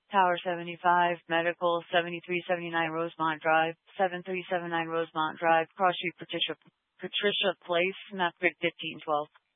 Tower 75, Medical, 7379 Rosemont Drive, 7379 Rosemont Drive, Cross Street, Patricia Place, map grid 1512.